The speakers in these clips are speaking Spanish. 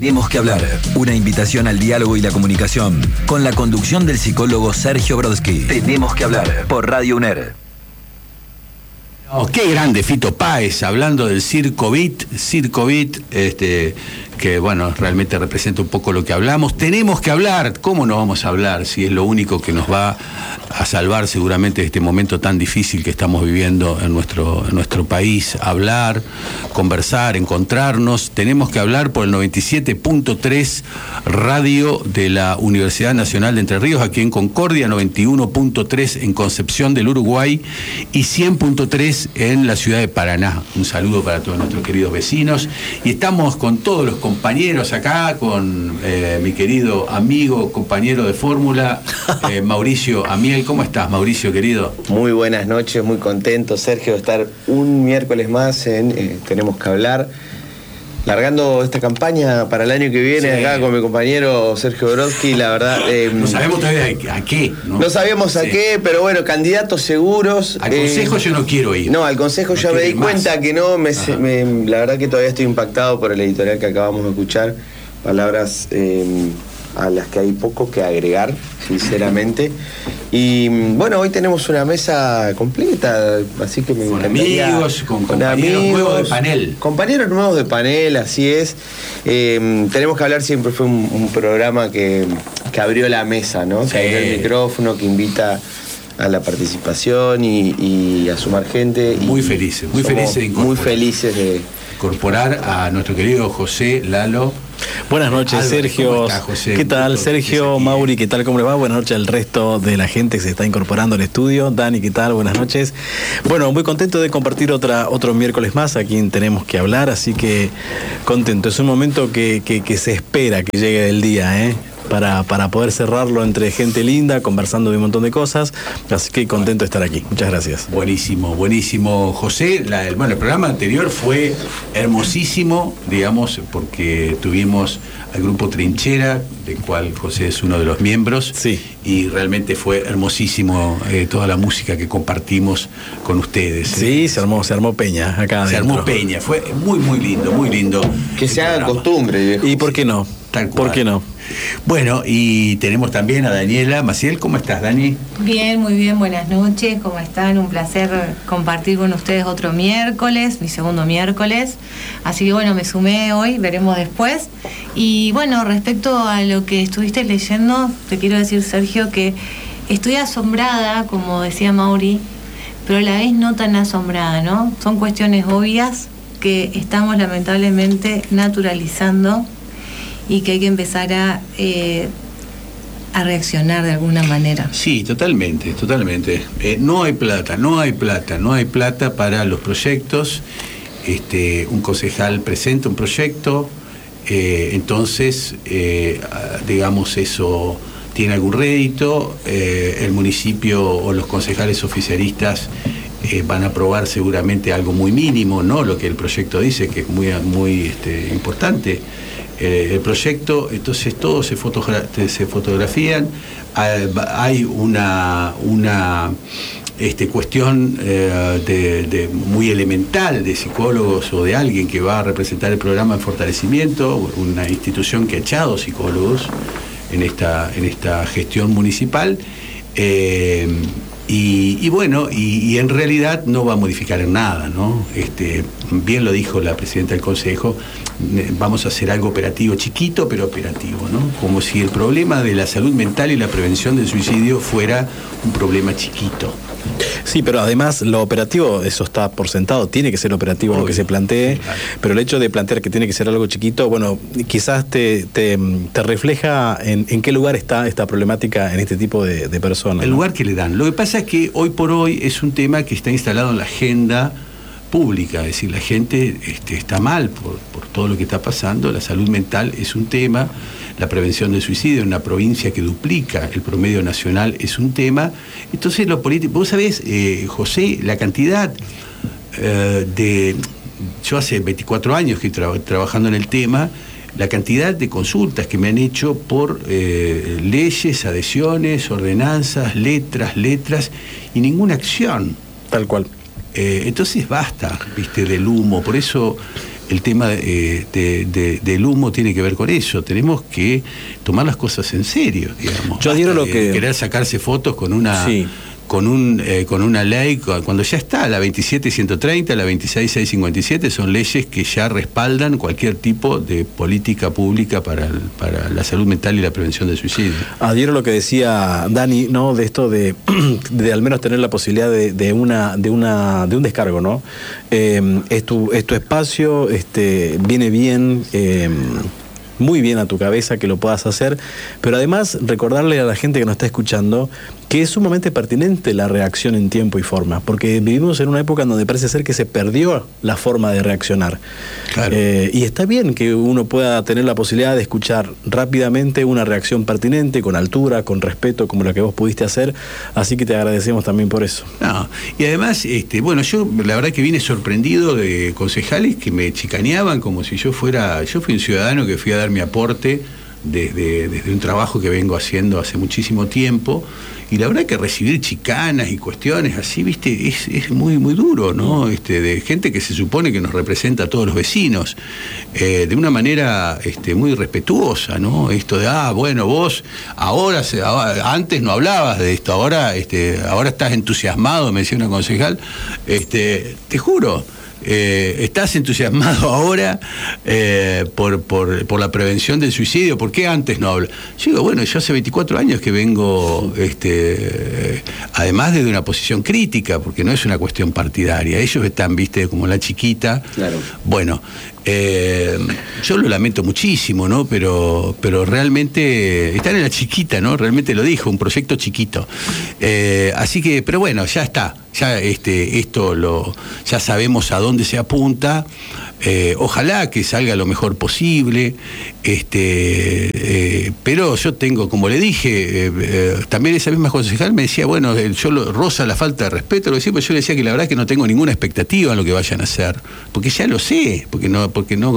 Tenemos que hablar. Una invitación al diálogo y la comunicación. Con la conducción del psicólogo Sergio Brodsky. Tenemos que hablar. Por Radio UNER. Oh, qué grande Fito Páez, hablando del Circo Beat, que bueno, realmente representa un poco lo que hablamos. Tenemos que hablar. ¿Cómo no vamos a hablar si es lo único que nos va a salvar seguramente de este momento tan difícil que estamos viviendo en nuestro país? Hablar, conversar, encontrarnos. Tenemos que hablar por el 97.3 radio de la Universidad Nacional de Entre Ríos, aquí en Concordia, 91.3 en Concepción del Uruguay y 100.3 en la ciudad de Paraná. Un saludo para todos nuestros queridos vecinos. Y estamos con todos los compañeros acá, con mi querido amigo, compañero de fórmula, Mauricio Amiel. ¿Cómo estás, Mauricio, querido? Muy buenas noches, muy contento, Sergio, de estar un miércoles más en Tenemos que hablar. Largando esta campaña para el año que viene, sí, acá con mi compañero Sergio Brodsky, la verdad... no sabemos todavía a qué, ¿no? No sabíamos a qué, pero bueno, candidatos seguros... Al consejo yo no quiero ir. No, al consejo ya me di cuenta que no, la verdad que todavía estoy impactado por el editorial que acabamos de escuchar. Palabras a las que hay poco que agregar, sinceramente. Y bueno, hoy tenemos una mesa completa, así que me encantaría... Amigos, con compañeros nuevos de panel. Compañeros nuevos de panel, así es. Tenemos que hablar, siempre fue un programa que abrió la mesa, ¿no? Sí. Que abrió el micrófono, que invita a la participación y a sumar gente. Muy felices de incorporar. Muy felices de incorporar a nuestro querido José Lalo. Buenas noches, Álvarez, Sergio. ¿Cómo estás, José? ¿Qué tal, Sergio? Mauri, ¿qué tal? ¿Cómo le va? Buenas noches al resto de la gente que se está incorporando al estudio. Dani, ¿qué tal? Buenas noches. Bueno, muy contento de compartir otro miércoles más a quien tenemos que hablar, así que contento. Es un momento que se espera que llegue el día, para poder cerrarlo entre gente linda, conversando de un montón de cosas, así que contento de estar aquí. Muchas gracias. Buenísimo, José. El programa anterior fue hermosísimo, digamos, porque tuvimos al grupo Trinchera, del cual José es uno de los miembros, sí, y realmente fue hermosísimo toda la música que compartimos con ustedes. Sí, se armó peña acá adentro. Se armó peña, fue muy lindo. Que se haga costumbre, viejo. ¿Y por qué no? Tal cual. ¿Por qué no? Bueno, y tenemos también a Daniela Maciel. ¿Cómo estás, Dani? Bien, muy bien, buenas noches. ¿Cómo están? Un placer compartir con ustedes otro miércoles, mi segundo miércoles. Así que bueno, me sumé hoy, veremos después. Y bueno, respecto a lo que estuviste leyendo, te quiero decir, Sergio, que estoy asombrada, como decía Mauri, pero a la vez no tan asombrada, ¿no? Son cuestiones obvias que estamos lamentablemente naturalizando y que hay que empezar a reaccionar de alguna manera. Sí, totalmente. No hay plata para los proyectos. Un concejal presenta un proyecto, entonces, digamos, eso tiene algún rédito, el municipio o los concejales oficialistas van a aprobar seguramente algo muy mínimo, no lo que el proyecto dice, que es muy importante. El proyecto, entonces todos se fotografían, hay una cuestión de muy elemental de psicólogos o de alguien que va a representar el programa en fortalecimiento, una institución que ha echado psicólogos en esta gestión municipal, y bueno, y en realidad no va a modificar en nada, ¿no? Bien lo dijo la presidenta del Consejo, vamos a hacer algo operativo, chiquito pero operativo, ¿no? Como si el problema de la salud mental y la prevención del suicidio fuera un problema chiquito. Sí, pero además lo operativo, eso está por sentado, tiene que ser operativo. Obvio, lo que se plantee, claro. Pero el hecho de plantear que tiene que ser algo chiquito, bueno, quizás te refleja en qué lugar está esta problemática en este tipo de personas. El lugar que le dan. Lo que pasa es que hoy por hoy es un tema que está instalado en la agenda pública, es decir, la gente está mal por todo lo que está pasando, la salud mental es un tema, la prevención del suicidio en una provincia que duplica el promedio nacional es un tema. Entonces lo político, vos sabés, José, la cantidad yo hace 24 años que estoy trabajando en el tema, la cantidad de consultas que me han hecho por leyes, adhesiones, ordenanzas, letras y ninguna acción. Tal cual. Entonces basta, del humo. Por eso el tema del humo tiene que ver con eso. Tenemos que tomar las cosas en serio, digamos. Yo adhiero lo que... Querer sacarse fotos con una... Sí. Con una ley, cuando ya está, la 27.130, la 26.657, son leyes que ya respaldan cualquier tipo de política pública para la salud mental y la prevención del suicidio. Adhiero lo que decía Dani, ¿no? De esto de al menos tener la posibilidad de un descargo, ¿no? Es tu espacio, viene bien, muy bien a tu cabeza que lo puedas hacer, pero además recordarle a la gente que nos está escuchando que es sumamente pertinente la reacción en tiempo y forma, porque vivimos en una época en donde parece ser que se perdió la forma de reaccionar. Claro. Y está bien que uno pueda tener la posibilidad de escuchar rápidamente una reacción pertinente, con altura, con respeto, como la que vos pudiste hacer, así que te agradecemos también por eso. No, y además, bueno, yo la verdad que vine sorprendido de concejales que me chicaneaban como si yo fui un ciudadano que fui a dar mi aporte desde un trabajo que vengo haciendo hace muchísimo tiempo, y la verdad que recibir chicanas y cuestiones así, viste, es muy muy duro, ¿no? De gente que se supone que nos representa a todos los vecinos, de una manera muy respetuosa, ¿no? Esto de, bueno, vos antes no hablabas de esto, ahora estás entusiasmado, me decía una concejal, te juro. ¿Estás entusiasmado ahora por la prevención del suicidio? ¿Por qué antes no hablas? Yo digo, bueno, yo hace 24 años que vengo, además desde una posición crítica, porque no es una cuestión partidaria. Ellos están, viste, como la chiquita. Claro. Bueno, yo lo lamento muchísimo, ¿no? Pero realmente están en la chiquita, ¿no? Realmente lo dijo, un proyecto chiquito. Así que, pero bueno, ya está. Ya ya sabemos a dónde se apunta. Ojalá que salga lo mejor posible, pero yo tengo, como le dije, también esa misma concejal me decía, bueno, roza la falta de respeto, lo decía, pero yo le decía que la verdad que no tengo ninguna expectativa en lo que vayan a hacer, porque ya lo sé, porque no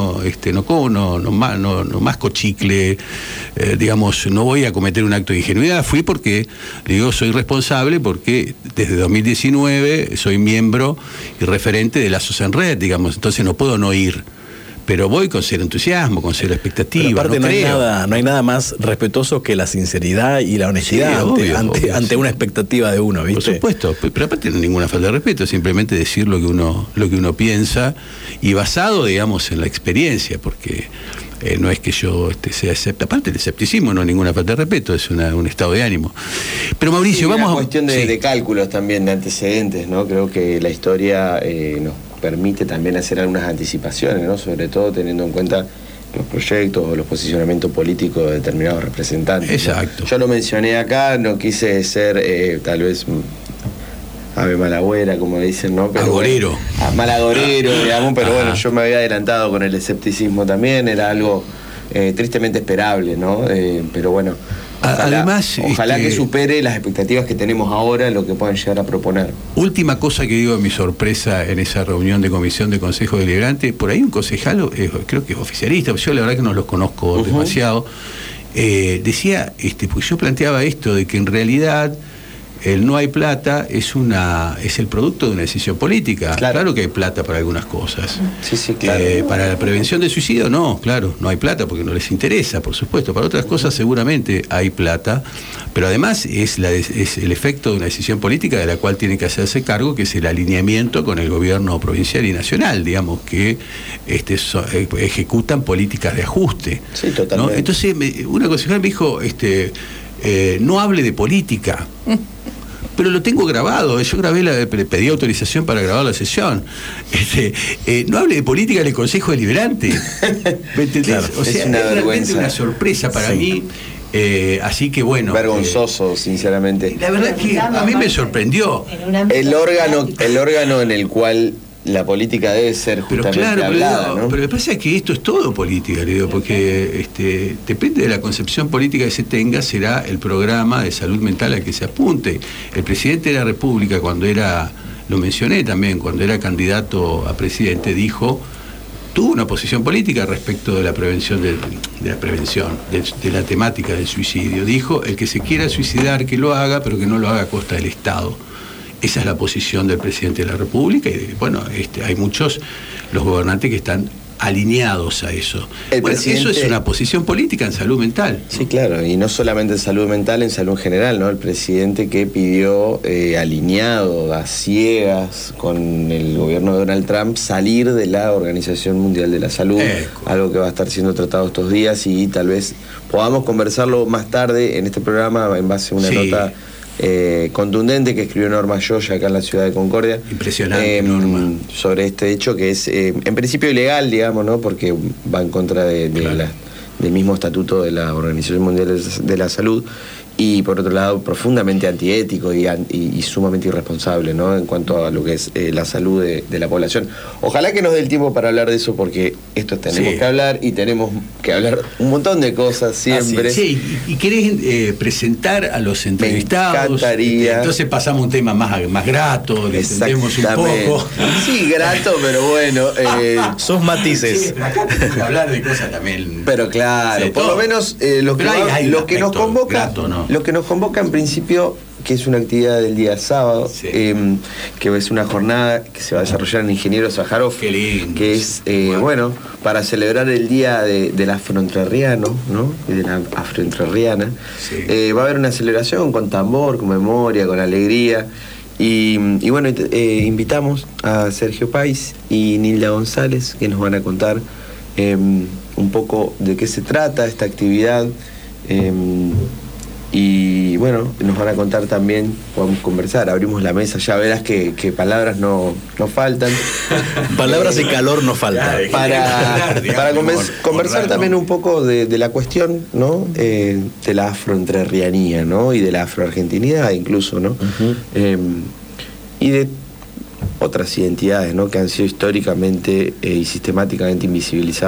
masco chicle, digamos, no voy a cometer un acto de ingenuidad. Fui porque, le digo, soy responsable, porque desde 2019 soy miembro y referente de Lazos en Red, digamos, entonces no puedo no ir, pero voy con cero entusiasmo, con cero expectativa. Pero aparte no hay nada más respetuoso que la sinceridad y la honestidad, sí, ante una expectativa de uno, ¿viste? Por supuesto, pero aparte no hay ninguna falta de respeto, simplemente decir lo que uno piensa, y basado, digamos, en la experiencia, porque no es que yo sea escéptico. Aparte, el escepticismo no es ninguna falta de respeto, es un estado de ánimo. Pero Mauricio, sí, vamos a... una cuestión de cálculos también, de antecedentes, ¿no? Creo que la historia nos permite también hacer algunas anticipaciones, ¿no? Sobre todo teniendo en cuenta los proyectos o los posicionamientos políticos de determinados representantes. Exacto. ¿No? Yo lo mencioné acá, no quise ser tal vez ave malagüera, como le dicen, ¿no? Pero malagorero. Bueno, malagorero, digamos, pero bueno, yo me había adelantado con el escepticismo también, era algo tristemente esperable, ¿no? Pero bueno, ojalá que supere las expectativas que tenemos ahora en lo que puedan llegar a proponer. Última cosa que digo de mi sorpresa en esa reunión de comisión de consejo deliberante, por ahí un concejal, creo que es oficialista, yo la verdad que no los conozco demasiado, decía, pues yo planteaba esto de que en realidad el no hay plata es el producto de una decisión política. Claro que hay plata para algunas cosas. Sí, claro. Para la prevención del suicidio, no hay plata porque no les interesa, por supuesto. Para otras cosas seguramente hay plata, pero además es el efecto de una decisión política de la cual tiene que hacerse cargo, que es el alineamiento con el gobierno provincial y nacional, digamos, que ejecutan políticas de ajuste. Sí, totalmente. ¿No? Entonces, una concejal me dijo, no hable de política. Pero lo tengo grabado, yo pedí autorización para grabar la sesión. No hable de política en el Consejo Deliberante. ¿Me entendés? Claro, o sea, es realmente una sorpresa para mí. Así que bueno. Vergonzoso, sinceramente. La verdad que a mí me sorprendió. El órgano en el cual la política debe ser justamente hablada, ¿no? Pero me pasa que esto es todo política, le digo, porque depende de la concepción política que se tenga, será el programa de salud mental al que se apunte. El presidente de la República, lo mencioné también, cuando era candidato a presidente, tuvo una posición política respecto de la prevención de la temática del suicidio. Dijo, el que se quiera suicidar que lo haga, pero que no lo haga a costa del Estado. Esa es la posición del presidente de la República, y bueno, hay muchos, los gobernantes, que están alineados a eso. Bueno, eso es una posición política en salud mental. Sí, claro, y no solamente en salud mental, en salud general, ¿no? El presidente que pidió, alineado a ciegas con el gobierno de Donald Trump, salir de la Organización Mundial de la Salud, algo que va a estar siendo tratado estos días y tal vez podamos conversarlo más tarde en este programa en base a una nota contundente que escribió Norma Yoya acá en la ciudad de Concordia. Impresionante, Norma. Sobre este hecho que es en principio ilegal, digamos, ¿no? Porque va en contra del mismo estatuto de la Organización Mundial de la Salud, y por otro lado profundamente antiético y sumamente irresponsable, ¿no? En cuanto a lo que es la salud de la población. Ojalá que nos dé el tiempo para hablar de eso, porque esto tenemos que hablar, y tenemos que hablar un montón de cosas siempre. Sí, y querés presentar a los entrevistados. Me encantaría. Entonces pasamos a un tema más grato, le entendemos un poco. Sí, grato, pero bueno. Sos matices. Sí, pero acá tenemos que hablar de cosas también. Pero claro, por lo menos lo que nos convoca. Grato, ¿no? Lo que nos convoca en principio, que es una actividad del día sábado, que es una jornada que se va a desarrollar en Ingeniero Sájarov, que es, bueno, para celebrar el día del afroentrerriano, ¿no? Y de la afroentrerriana. Va a haber una celebración con tambor, con memoria, con alegría. Y bueno, invitamos a Sergio Páez y Nilda González, que nos van a contar un poco de qué se trata esta actividad. Y bueno, nos van a contar también, podemos conversar, abrimos la mesa, ya verás que palabras no faltan. Palabras y calor no faltan. Para conversar también un poco de la cuestión, ¿no? De la afroentrerrianía, ¿no? Y de la afroargentinidad incluso, ¿no? Y de otras identidades, ¿no? Que han sido históricamente y sistemáticamente invisibilizadas